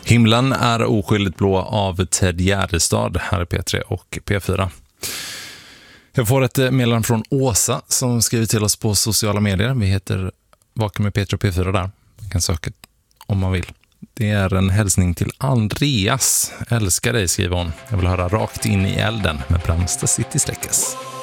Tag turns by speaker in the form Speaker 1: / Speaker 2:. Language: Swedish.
Speaker 1: Himlen är oskyldigt blå av Ted Gärdestad här i P3 och P4. Jag får ett meddelande från Åsa som skriver till oss på sociala medier. Vi heter Vaken med P3 och P4 där. Man kan söka om man vill. Det är en hälsning till Andreas. Älskar dig, skriver hon. Jag vill höra Rakt in i elden med Brandsta City släckes.